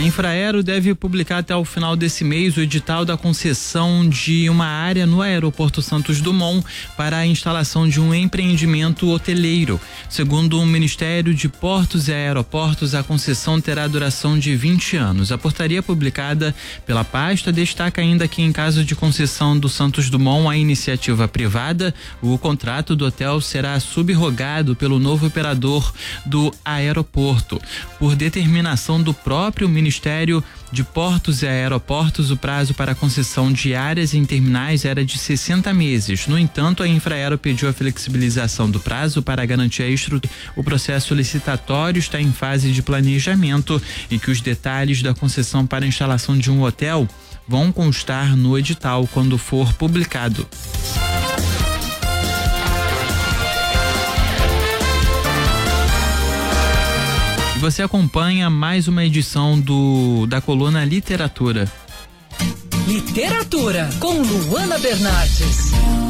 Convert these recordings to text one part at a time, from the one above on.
A Infraero deve publicar até o final desse mês o edital da concessão de uma área no aeroporto Santos Dumont para a instalação de um empreendimento hoteleiro. Segundo o Ministério de Portos e Aeroportos, a concessão terá duração de 20 anos. A portaria publicada pela pasta destaca ainda que, em caso de concessão do Santos Dumont à iniciativa privada, o contrato do hotel será subrogado pelo novo operador do aeroporto. Por determinação do próprio Ministério de Portos e Aeroportos, o prazo para a concessão de áreas em terminais era de 60 meses. No entanto, a Infraero pediu a flexibilização do prazo para garantir a estrutura. O processo licitatório está em fase de planejamento e que os detalhes da concessão para a instalação de um hotel vão constar no edital quando for publicado. Você acompanha mais uma edição da coluna Literatura. Literatura, com Luana Bernardes.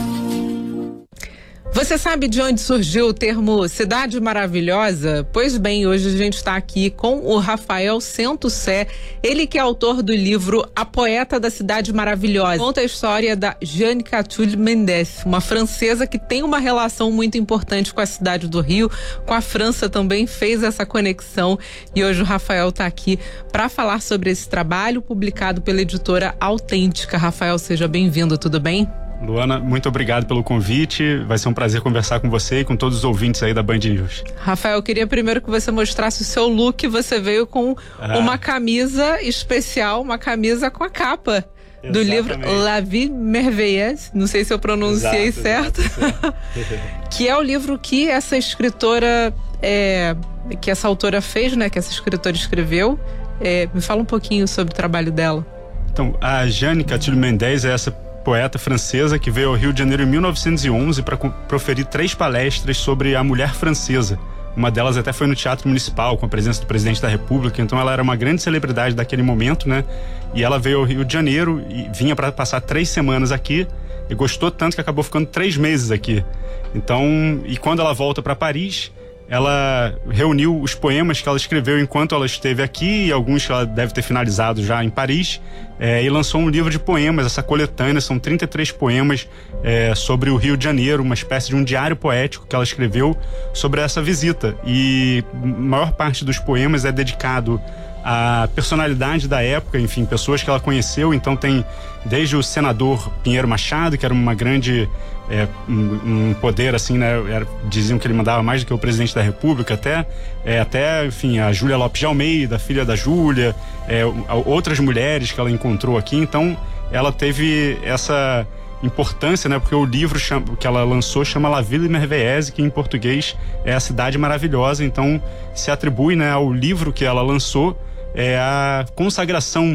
Você sabe de onde surgiu o termo Cidade Maravilhosa? Pois bem, hoje a gente está aqui com o Rafael Centussé, ele que é autor do livro A Poeta da Cidade Maravilhosa. Conta a história da Jeanne Catulle Mendes, uma francesa que tem uma relação muito importante com a cidade do Rio, com a França também, fez essa conexão, e hoje o Rafael está aqui para falar sobre esse trabalho publicado pela editora Autêntica. Rafael, seja bem-vindo, tudo bem? Luana, muito obrigado pelo convite. Vai ser um prazer conversar com você e com todos os ouvintes aí da Band News. Rafael, eu queria primeiro que você mostrasse o seu look. Você veio com uma camisa especial, uma camisa com a capa do livro La Vie Merveilleuse. Não sei se eu pronunciei certo. Que é o livro que essa escritora, que essa autora fez, né? Que essa escritora escreveu. Me fala um pouquinho sobre o trabalho dela. Então, a Jeanne Catulle Mendes é essa poeta francesa que veio ao Rio de Janeiro em 1911 para proferir 3 palestras sobre a mulher francesa. Uma delas até foi no Teatro Municipal, com a presença do presidente da República. Então ela era uma grande celebridade daquele momento, né? E ela veio ao Rio de Janeiro e vinha para passar 3 semanas aqui e gostou tanto que acabou ficando 3 meses aqui. Então, e quando ela volta para Paris, ela reuniu os poemas que ela escreveu enquanto ela esteve aqui, e alguns que ela deve ter finalizado já em Paris, e lançou um livro de poemas, essa coletânea. São 33 poemas sobre o Rio de Janeiro, uma espécie de um diário poético que ela escreveu sobre essa visita. E a maior parte dos poemas é dedicado à personalidade da época, enfim, pessoas que ela conheceu. Então tem desde o senador Pinheiro Machado, que era uma grande um poder assim, né? Diziam que ele mandava mais do que o presidente da República, até enfim, a Júlia Lopes de Almeida, filha da Júlia, outras mulheres que ela encontrou aqui. Então ela teve essa importância, né? Porque o livro que ela lançou chama La Ville Merveilleuse, que em português é a Cidade Maravilhosa. Então se atribui, né, ao livro que ela lançou a consagração